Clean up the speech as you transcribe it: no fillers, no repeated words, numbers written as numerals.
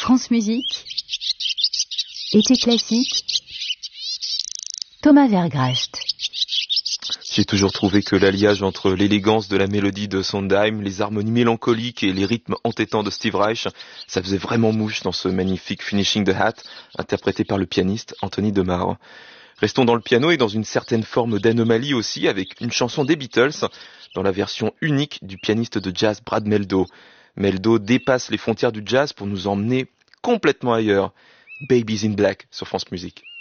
France Musique, été classique, Thomas Vergracht. J'ai toujours trouvé que l'alliage entre l'élégance de la mélodie de Sondheim, les harmonies mélancoliques et les rythmes entêtants de Steve Reich, ça faisait vraiment mouche dans ce magnifique Finishing the Hat, interprété par le pianiste Anthony DeMar. Restons dans le piano et dans une certaine forme d'anomalie aussi, avec une chanson des Beatles, dans la version unique du pianiste de jazz Brad Mehldau. Mehldau dépasse les frontières du jazz pour nous emmener complètement ailleurs. Babies in Black sur France Musique.